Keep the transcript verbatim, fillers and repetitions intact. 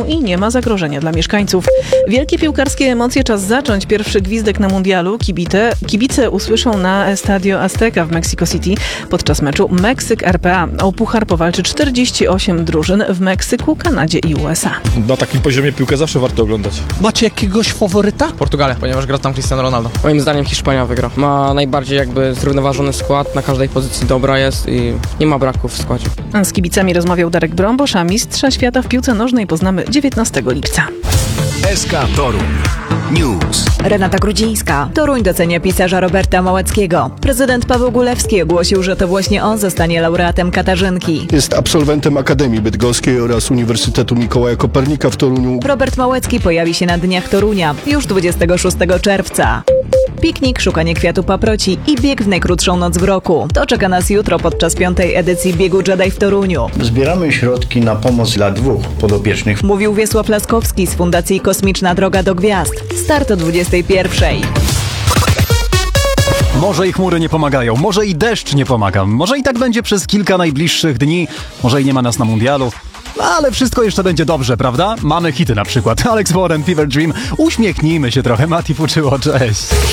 stadionu i nie ma zagrożenia dla mieszkańców. Wielkie piłkarskie emocje, czas zacząć. Pierwszy gwizdek na mundialu. Kibice, kibice usłyszą na Estadio Azteca w Mexico City podczas meczu Meksyk-R P A. O puchar powalczy czterdzieści osiem drużyn w Meksyku, Kanadzie i U S A. Na takim poziomie piłkę zawsze warto oglądać. Macie jakiegoś faworyta? Portugalia, ponieważ gra tam Cristiano Ronaldo. Moim zdaniem Hiszpania wygra. Ma najbardziej jakby zrównoważony skład, na każdej pozycji dobra jest i nie ma braków w składzie. Z kibicami rozmawiał Darek Brąbosz, a mistrza świata w piłce nożnej poznamy dziewiętnastego lipca. S K Toruń News. Renata Grudzińska. Toruń docenia pisarza Roberta Małeckiego. Prezydent Paweł Gulewski ogłosił, że to właśnie on zostanie laureatem Katarzynki. Jest absolwentem Akademii Bydgoskiej oraz Uniwersytetu Mikołaja Kopernika w Toruniu. Robert Małecki pojawi się na Dniach Torunia już dwudziestego szóstego czerwca. Piknik, szukanie kwiatu paproci i bieg w najkrótszą noc w roku. To czeka nas jutro podczas piątej edycji Biegu Jedi w Toruniu. Zbieramy środki na pomoc dla dwóch podopiecznych. Mówił Wiesław Laskowski z Fundacji Kosmiczna Droga do Gwiazd. Start o dwudziestej pierwszej. Może i chmury nie pomagają, może i deszcz nie pomaga, może i tak będzie przez kilka najbliższych dni, może i nie ma nas na mundialu. Ale wszystko jeszcze będzie dobrze, prawda? Mamy hity na przykład. Alex Warren, Fever Dream. Uśmiechnijmy się trochę. Mati Fuczyło, cześć.